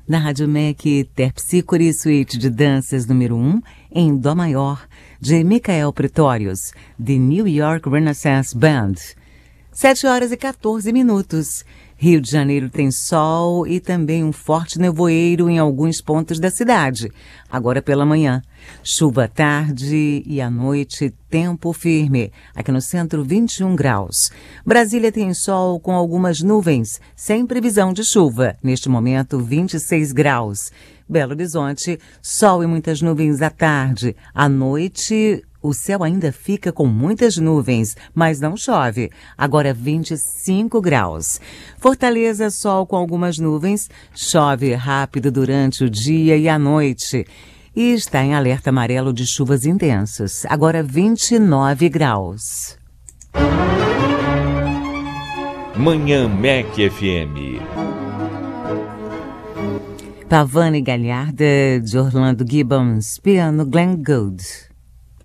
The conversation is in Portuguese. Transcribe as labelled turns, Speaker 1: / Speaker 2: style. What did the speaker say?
Speaker 1: Na Rádio MEC, Terpsichore Suite de Danças número 1, em Dó maior, de Michael Pretorius, The New York Renaissance Band. 7h14. Rio de Janeiro tem sol e também um forte nevoeiro em alguns pontos da cidade. Agora pela manhã, chuva à tarde e à noite, tempo firme. Aqui no centro, 21 graus. Brasília tem sol com algumas nuvens, sem previsão de chuva. Neste momento, 26 graus. Belo Horizonte, sol e muitas nuvens à tarde. À noite, o céu ainda fica com muitas nuvens, mas não chove. Agora 25 graus. Fortaleza, sol com algumas nuvens, chove rápido durante o dia e a noite. E está em alerta amarelo de chuvas intensas. Agora 29 graus.
Speaker 2: Manhã MEC FM.
Speaker 1: Pavane Galharda, de Orlando Gibbons, piano Glenn Gould.